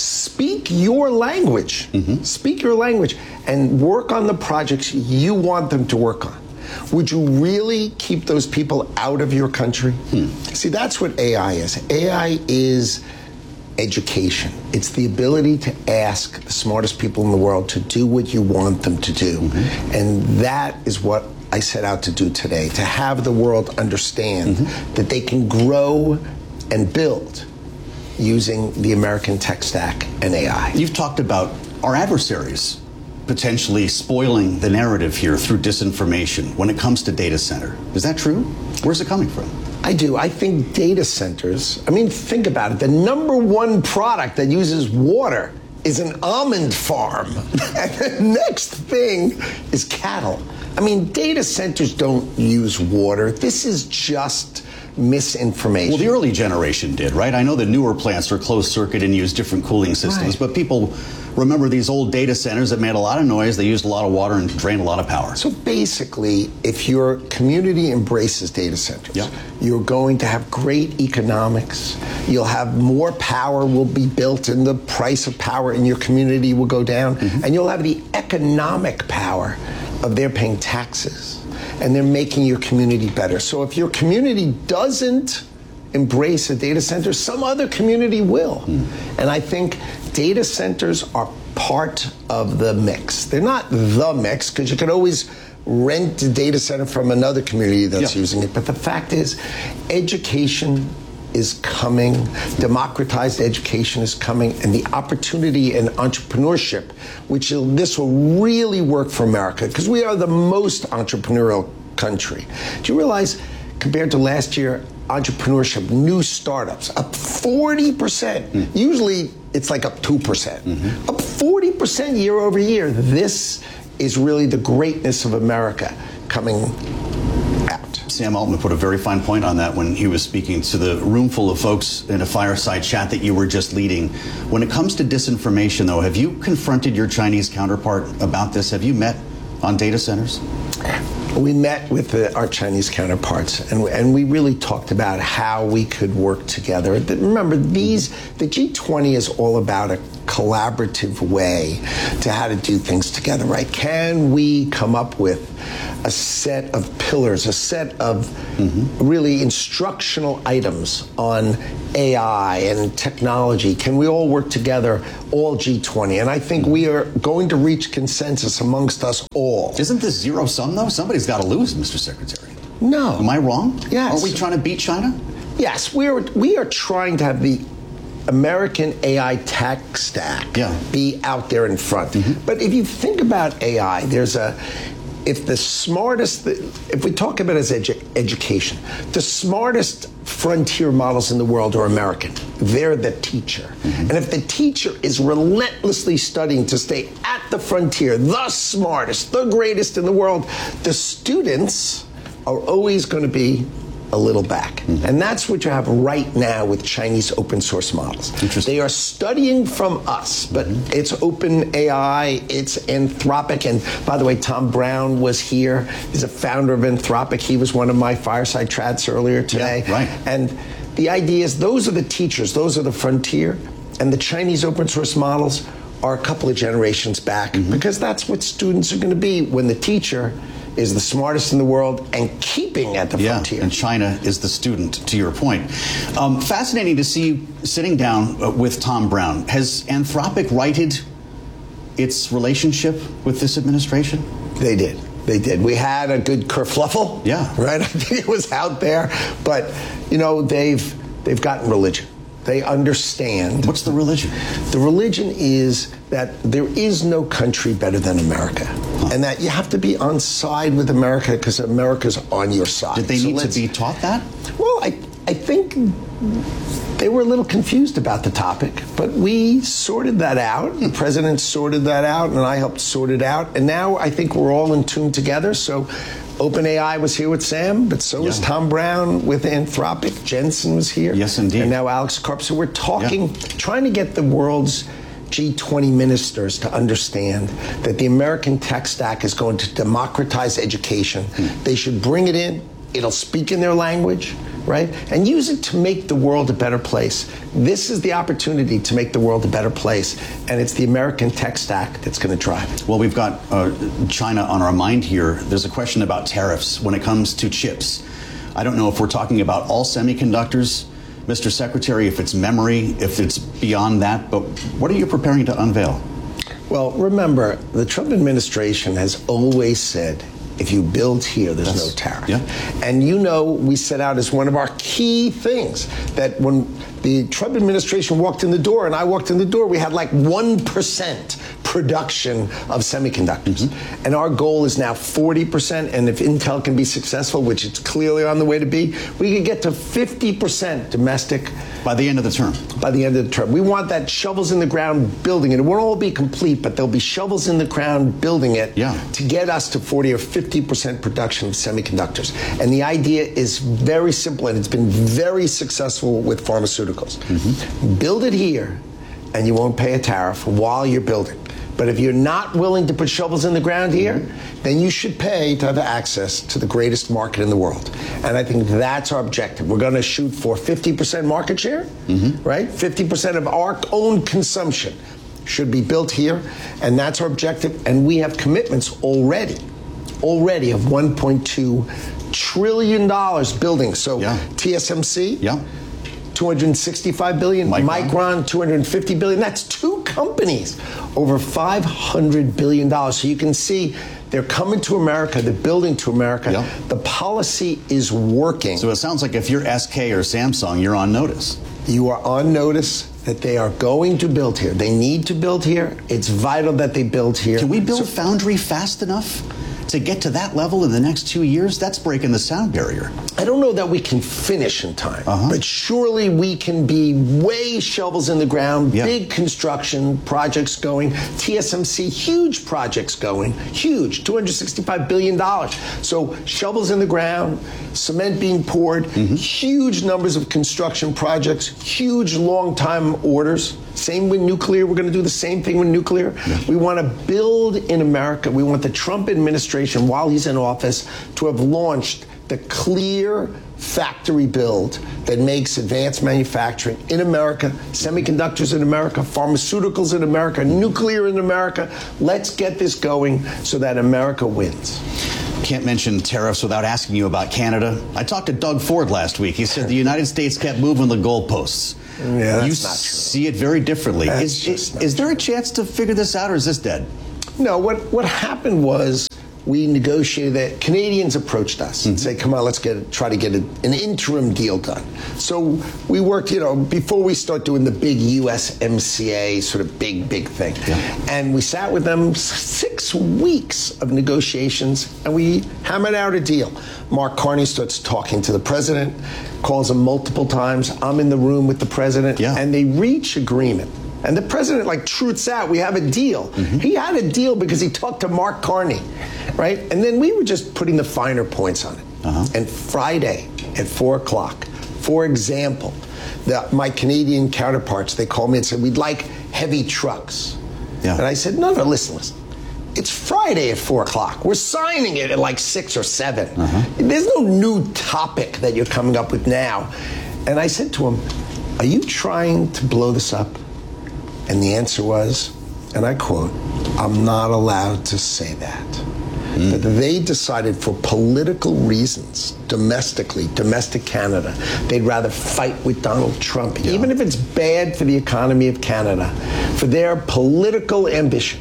speak your language, mm-hmm. speak your language, and work on the projects you want them to work on. Would you really keep those people out of your country? Hmm. See, that's what A I is. A I is education. It's the ability to ask the smartest people in the world to do what you want them to do. Mm-hmm. And that is what I set out to do today, to have the world understand mm-hmm. that they can grow and build using the American tech stack and A I. You've talked about our adversaries potentially spoiling the narrative here through disinformation when it comes to data center. Is that true? Where's it coming from? I do. I think data centers, I mean, think about it. The number one product that uses water is an almond farm. And the next thing is cattle. I mean, data centers don't use water. This is just misinformation. Well, the early generation did, right? I know the newer plants are closed circuit and use different cooling systems, right. But people remember these old data centers that made a lot of noise, they used a lot of water and drained a lot of power. So basically, if your community embraces data centers, yep. you're going to have great economics, you'll have more power will be built and the price of power in your community will go down, mm-hmm. and you'll have the economic power of their paying taxes. And they're making your community better. So if your community doesn't embrace a data center, some other community will. Mm. And I think data centers are part of the mix. They're not the mix, because you could always rent a data center from another community that's yeah. using it. But the fact is, education is coming, democratized education is coming, and the opportunity in entrepreneurship, which will, this will really work for America, because we are the most entrepreneurial country. Do you realize, compared to last year, entrepreneurship, new startups, up forty percent. Mm. Usually it's like up two percent. Mm-hmm. Up forty percent year over year. This is really the greatness of America coming out. Sam Altman put a very fine point on that when he was speaking to the room full of folks in a fireside chat that you were just leading. When it comes to disinformation, though, have you confronted your Chinese counterpart about this? Have you met on data centers? We met with the, our Chinese counterparts, and, and we really talked about how we could work together. Remember, these the G twenty is all about a collaborative way to how to do things together, right? Can we come up with a set of pillars, a set of mm-hmm. really instructional items on A I and technology? Can we all work together, all G twenty? And I think we are going to reach consensus amongst us all. Isn't this zero sum, though? Somebody's got to lose, Mister Secretary. No. Am I wrong? Yes. Are we trying to beat China? Yes, we are, we are trying to have the American A I tech stack yeah. be out there in front. Mm-hmm. But if you think about A I, there's a, if the smartest, if we talk about it as edu- education, the smartest frontier models in the world are American. They're the teacher. Mm-hmm. And if the teacher is relentlessly studying to stay at the frontier, the smartest, the greatest in the world, the students are always going to be a little back. Mm-hmm. And that's what you have right now with Chinese open source models. They are studying from us, but mm-hmm. it's open A I, it's Anthropic. And by the way, Tom Brown was here. He's a founder of Anthropic. He was one of my fireside chats earlier today. Yeah, right. And the idea is those are the teachers, those are the frontier, and the Chinese open source models are a couple of generations back mm-hmm. because that's what students are going to be when the teacher is the smartest in the world and keeping at the yeah, frontier. And China is the student, to your point. Um, fascinating to see you sitting down uh, with Tom Brown. Has Anthropic righted its relationship with this administration? They did. They did. We had a good kerfluffle. Yeah. Right? I think it was out there. But, you know, they've they've gotten religion. They understand. What's the religion? The religion is that there is no country better than America. Huh. And that you have to be on side with America because America's on your side. Did they so need to be taught that? Well, I, I think they were a little confused about the topic, but we sorted that out. The president sorted that out, and I helped sort it out. And now I think we're all in tune together. So OpenAI was here with Sam, but so yeah. was Tom Brown with Anthropic. Jensen was here. Yes, indeed. And now Alex Karp. So we're talking, yeah. trying to get the world's G twenty ministers to understand that the American tech stack is going to democratize education. Hmm. They should bring it in. It'll speak in their language, right? And use it to make the world a better place. This is the opportunity to make the world a better place, and it's the American tech stack that's going to drive it. Well, we've got uh, China on our mind here. There's a question about tariffs when it comes to chips. I don't know if we're talking about all semiconductors, Mister Secretary, if it's memory, if it's beyond that, but what are you preparing to unveil? Well, remember, the Trump administration has always said, if you build here, there's That's, no tariff. Yeah. And you know, we set out as one of our key things that when the Trump administration walked in the door and I walked in the door, we had like one percent production of semiconductors. Mm-hmm. And our goal is now forty percent. And if Intel can be successful, which it's clearly on the way to be, we could get to fifty percent domestic. By the end of the term. By the end of the term. We want that shovels in the ground building it. It won't all be complete, but there'll be shovels in the ground building it yeah. to get us to forty or fifty percent production of semiconductors. And the idea is very simple, and it's been very successful with pharmaceuticals. Mm-hmm. Build it here, and you won't pay a tariff while you're building. But if you're not willing to put shovels in the ground here, mm-hmm. then you should pay to have access to the greatest market in the world. And I think that's our objective. We're going to shoot for fifty percent market share, mm-hmm. right? fifty percent of our own consumption should be built here, and that's our objective. And we have commitments already, already of one point two trillion dollars building. So yeah. T S M C, yeah. two hundred sixty-five billion dollars, Micron. Micron, two hundred fifty billion dollars. That's two companies, over five hundred billion dollars. So you can see they're coming to America, they're building to America. Yep. The policy is working. So it sounds like if you're S K or Samsung, you're on notice. You are on notice that they are going to build here. They need to build here. It's vital that they build here. Can we build so, foundry fast enough? To get to that level in the next two years, that's breaking the sound barrier. I don't know that we can finish in time, uh-huh. but surely we can be way shovels in the ground, yeah. big construction projects going, T S M C, huge projects going, huge, two hundred sixty-five billion dollars. So shovels in the ground, cement being poured, mm-hmm. huge numbers of construction projects, huge long-time orders. Same with nuclear. We're going to do the same thing with nuclear. Yeah. We want to build in America. We want the Trump administration, while he's in office, to have launched the clear factory build that makes advanced manufacturing in America, semiconductors in America, pharmaceuticals in America, nuclear in America. Let's get this going so that America wins. Can't mention tariffs without asking you about Canada. I talked to Doug Ford last week. He said the United States kept moving the goalposts. Yeah, that's you not true. See it very differently. Is, is, is there a chance to figure this out, or is this dead? No, what, what happened was we negotiated that. Canadians approached us mm-hmm. and said, come on, let's get try to get a, an interim deal done. So we worked, you know, before we start doing the big U S M C A sort of big, big thing. Yeah. And we sat with them six weeks of negotiations, and we hammered out a deal. Mark Carney starts talking to the president, calls him multiple times. I'm in the room with the president, yeah. and they reach agreement. And the president, like, truths out, we have a deal. Mm-hmm. He had a deal because he talked to Mark Carney, right? And then we were just putting the finer points on it. Uh-huh. And Friday at four o'clock, for example, the, my Canadian counterparts, they called me and said, we'd like heavy trucks. Yeah. And I said, no, no, listen, listen. It's Friday at four o'clock. We're signing it at like six or seven. Uh-huh. There's no new topic that you're coming up with now. And I said to him, are you trying to blow this up? And the answer was, and I quote, I'm not allowed to say that. Mm. But they decided for political reasons, domestically, domestic Canada, they'd rather fight with Donald Trump, yeah. even if it's bad for the economy of Canada, for their political ambition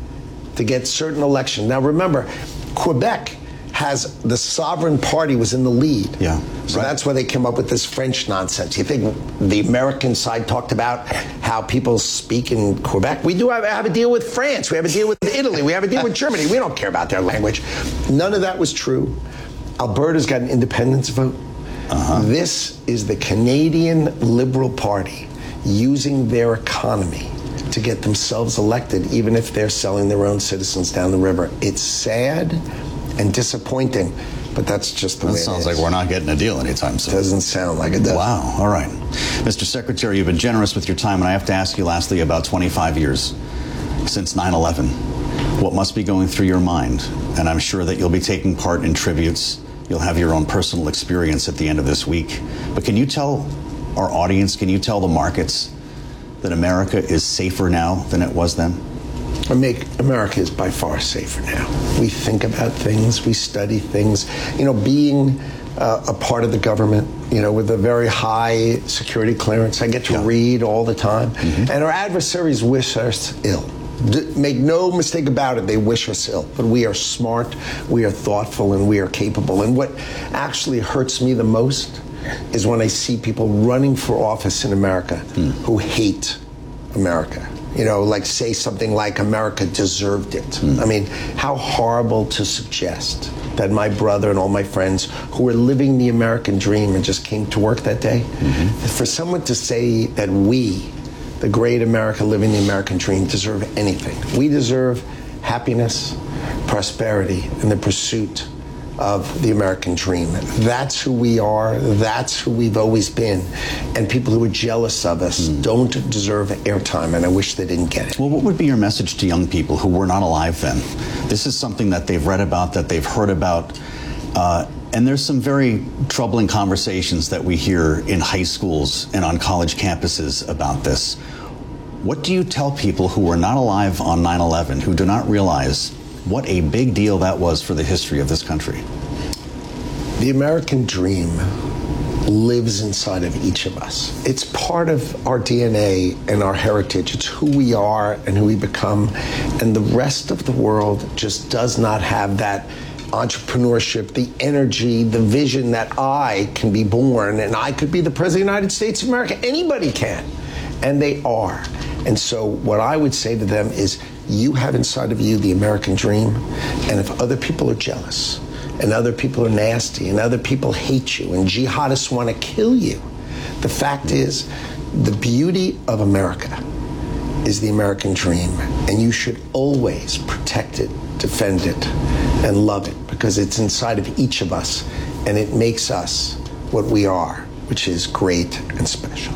to get certain election. Now remember, Quebec has the sovereign party was in the lead. Yeah. So right. that's why they came up with this French nonsense. You think the American side talked about how people speak in Quebec? We do have, have a deal with France. We have a deal with Italy. We have a deal with Germany. We don't care about their language. None of that was true. Alberta's got an independence vote. Uh-huh. This is the Canadian Liberal Party using their economy to get themselves elected, even if they're selling their own citizens down the river. It's sad and disappointing, but that's just the that way it is. Sounds like we're not getting a deal anytime soon. Doesn't sound like it does. Wow. All right. Mister Secretary, you've been generous with your time, and I have to ask you lastly about twenty-five years since nine eleven. What must be going through your mind? And I'm sure that you'll be taking part in tributes. You'll have your own personal experience at the end of this week. But can you tell our audience, can you tell the markets that America is safer now than it was then? Make America is by far safer now. We think about things, we study things. You know, being uh, a part of the government, you know, with a very high security clearance, I get to yeah. read all the time. Mm-hmm. And our adversaries wish us ill. D- make no mistake about it, they wish us ill. But we are smart, we are thoughtful, and we are capable. And what actually hurts me the most is when I see people running for office in America mm. who hate America. You know, like say something like America deserved it. Mm. I mean, how horrible to suggest that my brother and all my friends who were living the American dream and just came to work that day, mm-hmm. for someone to say that we, the great America living the American dream, deserve anything. We deserve happiness, prosperity, and the pursuit of the American dream. That's who we are. That's who we've always been. And people who are jealous of us mm. don't deserve airtime, and I wish they didn't get it. Well, what would be your message to young people who were not alive then? This is something that they've read about, that they've heard about, uh, and there's some very troubling conversations that we hear in high schools and on college campuses about this. What do you tell people who were not alive on nine eleven, who do not realize what a big deal that was for the history of this country? The American dream lives inside of each of us. It's part of our D N A and our heritage. It's who we are and who we become. And the rest of the world just does not have that entrepreneurship, the energy, the vision that I can be born and I could be the President of the United States of America. Anybody can. And they are. And so what I would say to them is, you have inside of you the American dream, and if other people are jealous, and other people are nasty, and other people hate you, and jihadists want to kill you, the fact is, the beauty of America is the American dream, and you should always protect it, defend it, and love it, because it's inside of each of us, and it makes us what we are, which is great and special.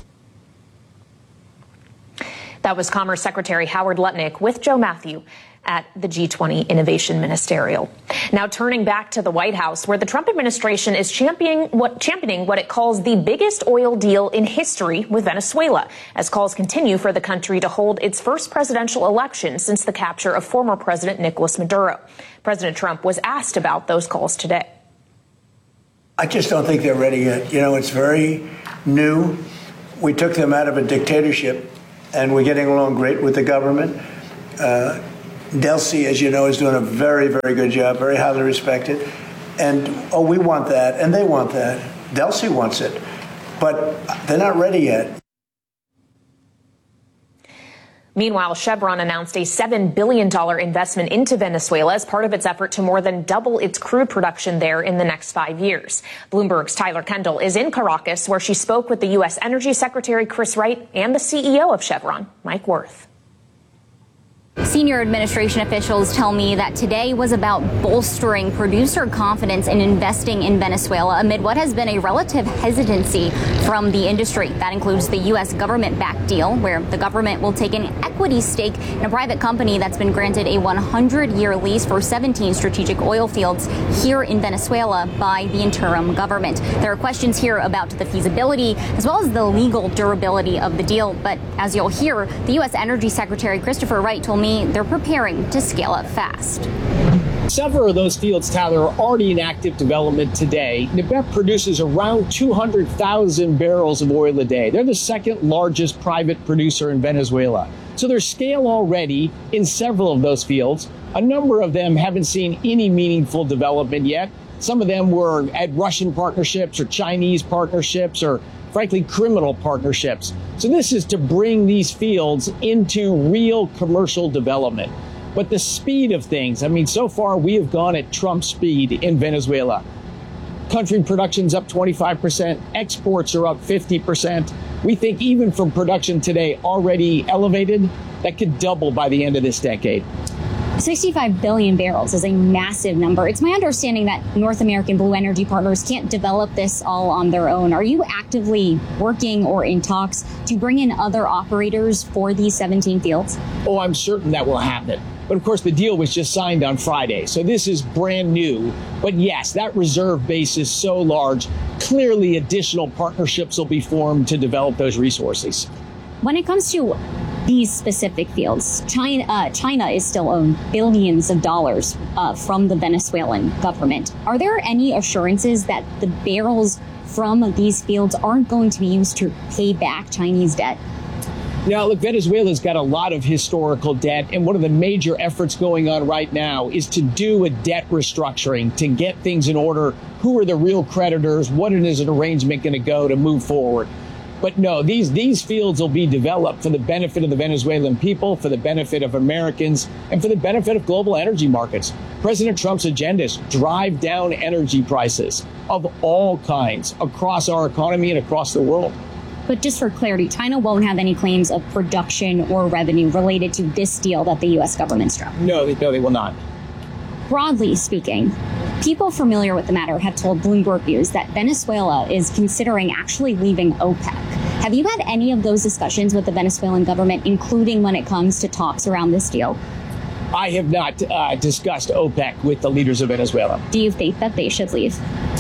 That was Commerce Secretary Howard Lutnick with Joe Matthew at the G twenty Innovation Ministerial. Now turning back to the White House, where the Trump administration is championing what, championing what it calls the biggest oil deal in history with Venezuela, as calls continue for the country to hold its first presidential election since the capture of former President Nicolas Maduro. President Trump was asked about those calls today. I just don't think they're ready yet. You know, it's very new. We took them out of a dictatorship, and we're getting along great with the government. Uh, Delcy, as you know, is doing a very, very good job, very highly respected. And, oh, we want that, and they want that. Delcy wants it, but they're not ready yet. Meanwhile, Chevron announced a seven billion dollars investment into Venezuela as part of its effort to more than double its crude production there in the next five years. Bloomberg's Tyler Kendall is in Caracas, where she spoke with the U S Energy Secretary Chris Wright and the C E O of Chevron, Mike Wirth. Senior administration officials tell me that today was about bolstering producer confidence in investing in Venezuela amid what has been a relative hesitancy from the industry. That includes the U S government-backed deal, where the government will take an equity stake in a private company that's been granted a one hundred year lease for seventeen strategic oil fields here in Venezuela by the interim government. There are questions here about the feasibility as well as the legal durability of the deal. But as you'll hear, the U S Energy Secretary Christopher Wright told me they're preparing to scale up fast. Several of those fields, Tyler, are already in active development today. N B E P produces around two hundred thousand barrels of oil a day. They're the second largest private producer in Venezuela. So there's scale already in several of those fields. A number of them haven't seen any meaningful development yet. Some of them were at Russian partnerships or Chinese partnerships or, frankly, criminal partnerships. So this is to bring these fields into real commercial development. But the speed of things, I mean, so far we have gone at Trump speed in Venezuela. Country production's up twenty-five percent, exports are up fifty percent. We think even from production today already elevated, that could double by the end of this decade. sixty-five billion barrels is a massive number. It's my understanding that North American Blue Energy Partners can't develop this all on their own. Are you actively working or in talks to bring in other operators for these seventeen fields? Oh, I'm certain that will happen. But of course, the deal was just signed on Friday, so this is brand new. But yes, that reserve base is so large. Clearly, additional partnerships will be formed to develop those resources. When it comes to these specific fields, China, uh, China is still owed billions of dollars uh, from the Venezuelan government. Are there any assurances that the barrels from these fields aren't going to be used to pay back Chinese debt? Now, look, Venezuela's got a lot of historical debt, and one of the major efforts going on right now is to do a debt restructuring, to get things in order. Who are the real creditors? What is an arrangement going to go to move forward? But no, these these fields will be developed for the benefit of the Venezuelan people, for the benefit of Americans, and for the benefit of global energy markets. President Trump's agenda is drive down energy prices of all kinds across our economy and across the world. But just for clarity, China won't have any claims of production or revenue related to this deal that the U S government struck. No, they, no, they will not. Broadly speaking, people familiar with the matter have told Bloomberg News that Venezuela is considering actually leaving OPEC. Have you had any of those discussions with the Venezuelan government, including when it comes to talks around this deal? I have not uh, discussed OPEC with the leaders of Venezuela. Do you think that they should leave?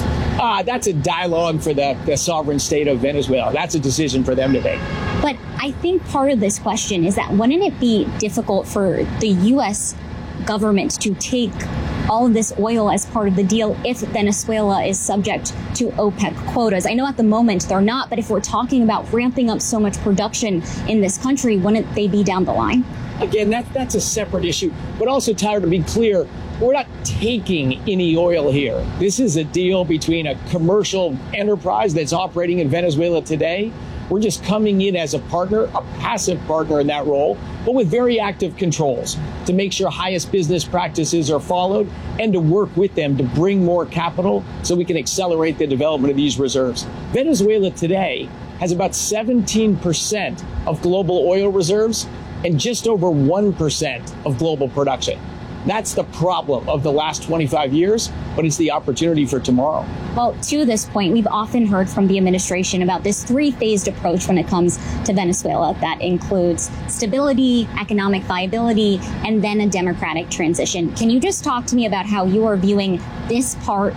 Uh, that's a dialogue for the, the sovereign state of Venezuela. That's a decision for them to make. But I think part of this question is that wouldn't it be difficult for the U S government to take all of this oil as part of the deal if Venezuela is subject to OPEC quotas? I know at the moment they're not, but if we're talking about ramping up so much production in this country, wouldn't they be down the line? Again, that, that's a separate issue. But also, Tyler, to be clear, we're not taking any oil here. This is a deal between a commercial enterprise that's operating in Venezuela today We're just coming in as a partner, a passive partner in that role, but with very active controls to make sure highest business practices are followed and to work with them to bring more capital so we can accelerate the development of these reserves. Venezuela today has about seventeen percent of global oil reserves and just over one percent of global production. That's the problem of the last twenty-five years, but it's the opportunity for tomorrow. Well, to this point, we've often heard from the administration about this three-phased approach when it comes to Venezuela that includes stability, economic viability, and then a democratic transition. Can you just talk to me about how you are viewing this part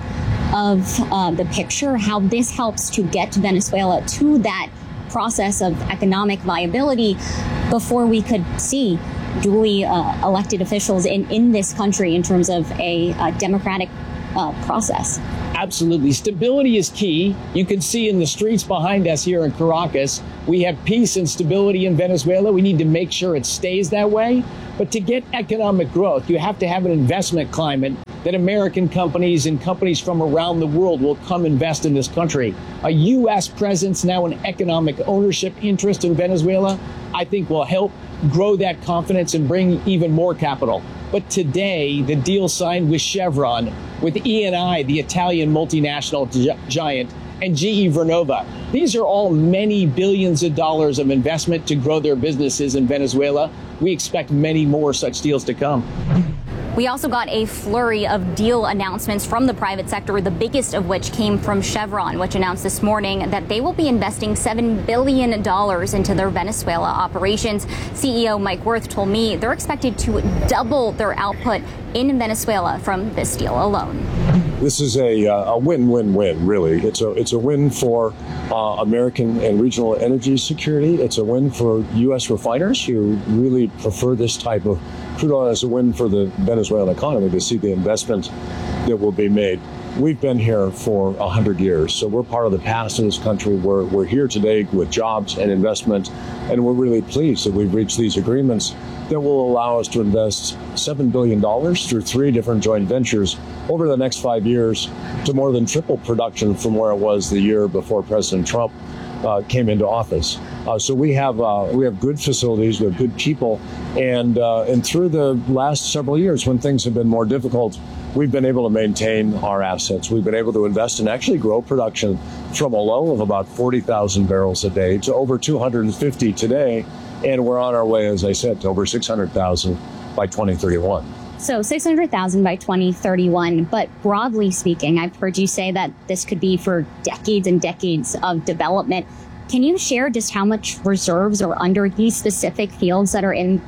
of uh, the picture, how this helps to get Venezuela to that process of economic viability before we could see duly uh, elected officials in, in this country in terms of a, a democratic uh, process? Absolutely. Stability is key. You can see in the streets behind us here in Caracas, we have peace and stability in Venezuela. We need to make sure it stays that way. But to get economic growth, you have to have an investment climate that American companies and companies from around the world will come invest in this country. A U S presence, now an economic ownership interest in Venezuela, I think will help grow that confidence and bring even more capital. But today, the deal signed with Chevron, with E and I, the Italian multinational gi- giant, and G E Vernova, these are all many billions of dollars of investment to grow their businesses in Venezuela. We expect many more such deals to come. We also got a flurry of deal announcements from the private sector, the biggest of which came from Chevron, which announced this morning that they will be investing seven billion dollars into their Venezuela operations. C E O Mike Wirth told me they're expected to double their output in Venezuela from this deal alone. This is a, a win-win-win, really. It's a it's a win for uh, American and regional energy security. It's a win for U S refiners who really prefer this type of crude oil. It's a win for the Venezuelan economy to see the investment that will be made. We've been here for one hundred years, so we're part of the past in this country. We're, we're here today with jobs and investment, and we're really pleased that we've reached these agreements that will allow us to invest seven billion dollars through three different joint ventures over the next five years to more than triple production from where it was the year before President Trump uh, came into office. Uh, so we have uh, we have good facilities, we have good people, and uh, and through the last several years when things have been more difficult, we've been able to maintain our assets. We've been able to invest and actually grow production from a low of about forty thousand barrels a day to over two hundred fifty today. And we're on our way, as I said, to over six hundred thousand by twenty thirty-one. So six hundred thousand by twenty thirty-one. But broadly speaking, I've heard you say that this could be for decades and decades of development. Can you share just how much reserves are under these specific fields that are in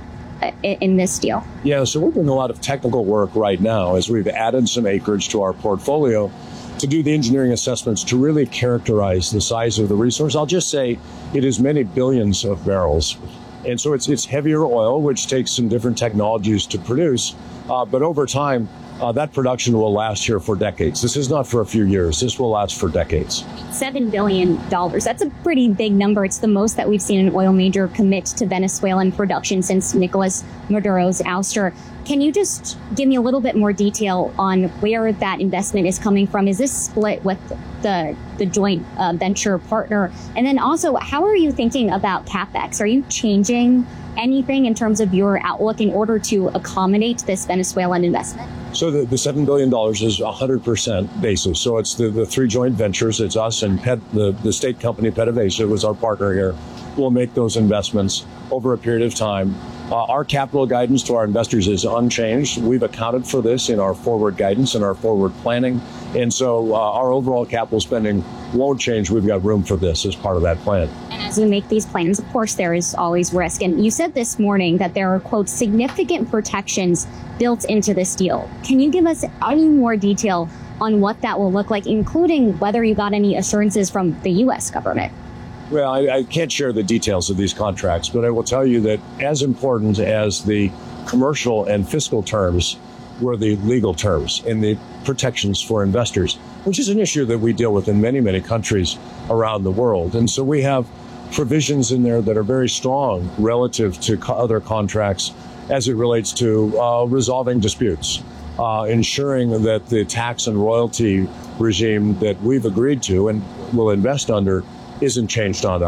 in this deal? Yeah, so we're doing a lot of technical work right now as we've added some acreage to our portfolio to do the engineering assessments to really characterize the size of the resource. I'll just say it is many billions of barrels. And so it's it's heavier oil, which takes some different technologies to produce. Uh, but over time, uh, that production will last here for decades. This is not for a few years. This will last for decades. Seven billion dollars. That's a pretty big number. It's the most that we've seen an oil major commit to Venezuelan production since Nicolas Maduro's ouster. Can you just give me a little bit more detail on where that investment is coming from? Is this split with the the joint uh, venture partner? And then also, how are you thinking about CapEx? Are you changing anything in terms of your outlook in order to accommodate this Venezuelan investment? So the, the seven billion dollars is one hundred percent basis. So it's the, the three joint ventures. It's us and Pet, the, the state company PDVSA was our partner here. We'll make those investments over a period of time. Uh, our capital guidance to our investors is unchanged. We've accounted for this in our forward guidance and our forward planning. And so uh, our overall capital spending won't change. We've got room for this as part of that plan. And as we make these plans, of course, there is always risk. And you said this morning that there are, quote, significant protections built into this deal. Can you give us any more detail on what that will look like, including whether you got any assurances from the U S government? Well, I, I can't share the details of these contracts, but I will tell you that as important as the commercial and fiscal terms were the legal terms and the protections for investors, which is an issue that we deal with in many, many countries around the world. And so we have provisions in there that are very strong relative to co- other contracts as it relates to uh, resolving disputes, uh, ensuring that the tax and royalty regime that we've agreed to and will invest under isn't changed on us.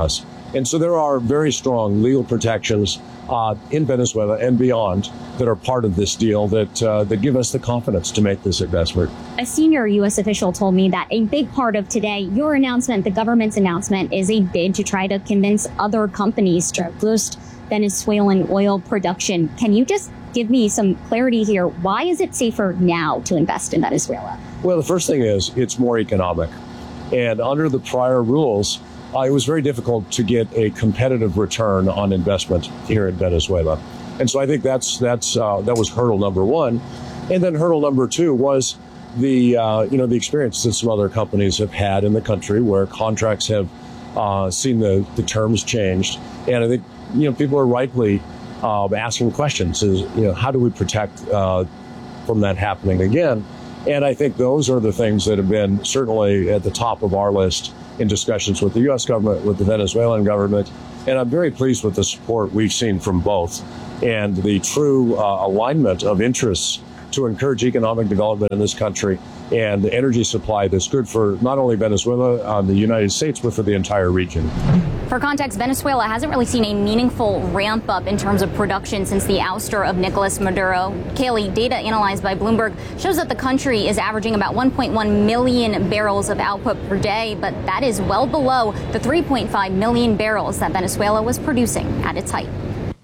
And so there are very strong legal protections uh, in Venezuela and beyond that are part of this deal that uh, that give us the confidence to make this investment. A senior U S official told me that a big part of today, your announcement, the government's announcement, is a bid to try to convince other companies to boost Venezuelan oil production. Can you just give me some clarity here? Why is it safer now to invest in Venezuela? Well, the first thing is it's more economic. And under the prior rules, uh, it was very difficult to get a competitive return on investment here in Venezuela. And so I think that's that's uh, that was hurdle number one. And then hurdle number two was the uh, you know the experience that some other companies have had in the country where contracts have uh, seen the, the terms changed. And I think you know people are rightly uh, asking questions: is you know how do we protect uh, from that happening again? And I think those are the things that have been certainly at the top of our list in discussions with the U S government, with the Venezuelan government. And I'm very pleased with the support we've seen from both and the true uh, alignment of interests to encourage economic development in this country and the energy supply that's good for not only Venezuela, uh, the United States, but for the entire region. For context, Venezuela hasn't really seen a meaningful ramp up in terms of production since the ouster of Nicolas Maduro. Kaylee, data analyzed by Bloomberg shows that the country is averaging about one point one million barrels of output per day, but that is well below the three point five million barrels that Venezuela was producing at its height.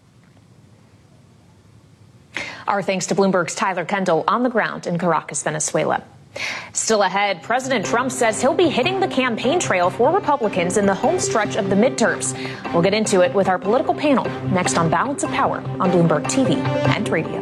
Our thanks to Bloomberg's Tyler Kendall on the ground in Caracas, Venezuela. Still ahead, President Trump says he'll be hitting the campaign trail for Republicans in the home stretch of the midterms. We'll get into it with our political panel next on Balance of Power on Bloomberg T V and radio.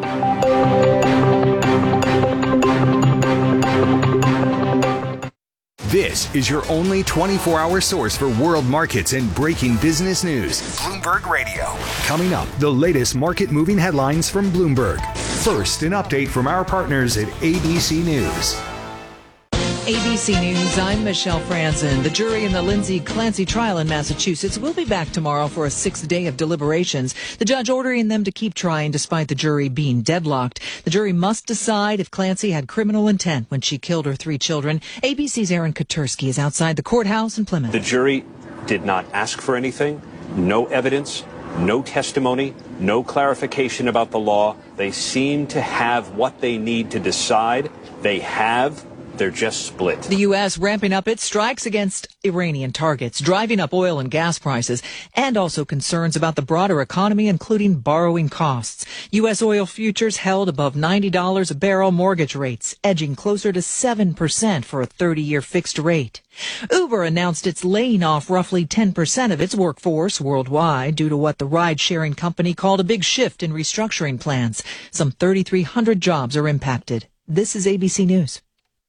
This is your only twenty-four hour source for world markets and breaking business news. Bloomberg Radio. Coming up, the latest market moving headlines from Bloomberg. First, an update from our partners at A B C News. A B C News, I'm Michelle Franzen. The jury in the Lindsay Clancy trial in Massachusetts will be back tomorrow for a sixth day of deliberations. The judge ordering them to keep trying despite the jury being deadlocked. The jury must decide if Clancy had criminal intent when she killed her three children. A B C's Aaron Katersky is outside the courthouse in Plymouth. The jury did not ask for anything, no evidence, no testimony, no clarification about the law. They seem to have what they need to decide. They have. They're just split. The U S ramping up its strikes against Iranian targets, driving up oil and gas prices, and also concerns about the broader economy, including borrowing costs. U S oil futures held above ninety dollars a barrel, mortgage rates edging closer to seven percent for a thirty-year fixed rate. Uber announced it's laying off roughly ten percent of its workforce worldwide due to what the ride-sharing company called a big shift in restructuring plans. Some thirty-three hundred jobs are impacted. This is A B C News.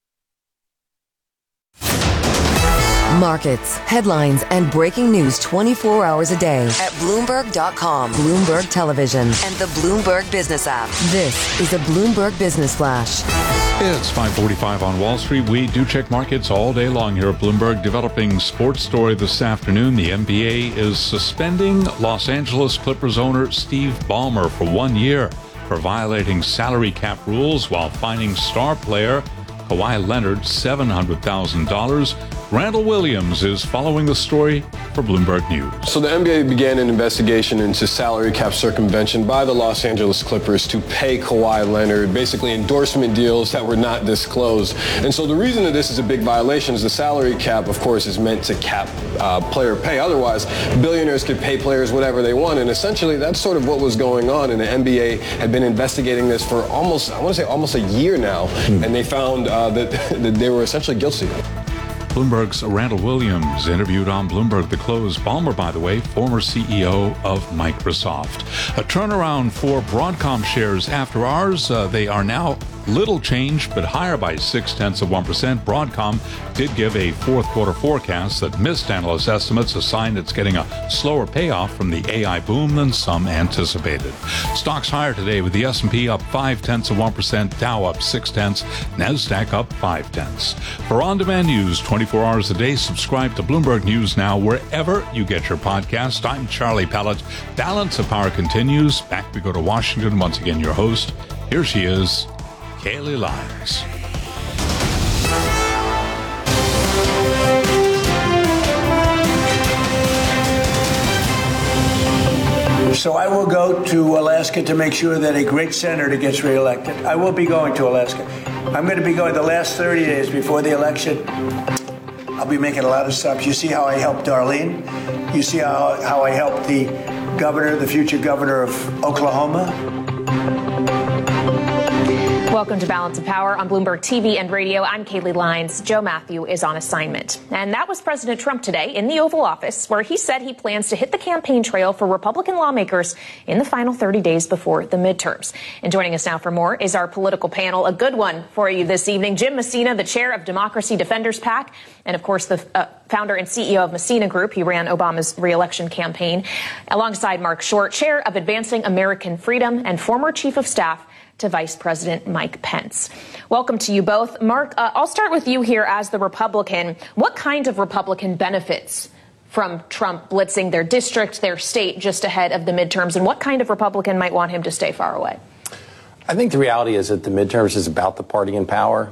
Markets, headlines, and breaking news twenty-four hours a day at Bloomberg dot com, Bloomberg Television, and the Bloomberg Business app. This is a Bloomberg Business Flash. It's five forty-five on Wall Street. We do check markets all day long here at Bloomberg. Developing sports story this afternoon. The N B A is suspending Los Angeles Clippers owner Steve Ballmer for one year for violating salary cap rules while fining star player Kawhi Leonard seven hundred thousand dollars. Randall Williams is following the story for Bloomberg News. So the N B A began an investigation into salary cap circumvention by the Los Angeles Clippers to pay Kawhi Leonard, basically endorsement deals that were not disclosed. And so the reason that this is a big violation is the salary cap, of course, is meant to cap uh, player pay. Otherwise, billionaires could pay players whatever they want. And essentially, that's sort of what was going on. And the N B A had been investigating this for almost, I want to say almost a year now. Hmm. And they found uh, that, that they were essentially guilty. Bloomberg's Randall Williams interviewed on Bloomberg The Close. Ballmer, by the way, former C E O of Microsoft. A turnaround for Broadcom shares after ours. Uh, they are now little change, but higher by six-tenths of one percent. Broadcom did give a fourth quarter forecast that missed analyst estimates, a sign it's getting a slower payoff from the A I boom than some anticipated. Stocks higher today with the S and P up five-tenths of one percent, Dow up six-tenths, NASDAQ up five-tenths. For on-demand news twenty-four hours a day, subscribe to Bloomberg News Now wherever you get your podcast. I'm Charlie Pellett. Balance of Power continues. Back we go to Washington. Once again, your host. Here she is, Kaylee Lyons. So I will go to Alaska to make sure that a great senator gets reelected. I will be going to Alaska. I'm going to be going the last thirty days before the election. I'll be making a lot of stops. You see how I helped Darlene? You see how, how I helped the governor, the future governor of Oklahoma? Welcome to Balance of Power on Bloomberg T V and radio. I'm Kaylee Lyons. Joe Matthew is on assignment. And that was President Trump today in the Oval Office, where he said he plans to hit the campaign trail for Republican lawmakers in the final thirty days before the midterms. And joining us now for more is our political panel. A good one for you this evening. Jim Messina, the chair of Democracy Defenders PAC, and of course the uh, founder and C E O of Messina Group. He ran Obama's re-election campaign. Alongside Mark Short, chair of Advancing American Freedom and former chief of staff to Vice President Mike Pence. Welcome to you both. Mark, uh, I'll start with you here as the Republican. What kind of Republican benefits from Trump blitzing their district, their state, just ahead of the midterms, and what kind of Republican might want him to stay far away? I think the reality is that the midterms is about the party in power.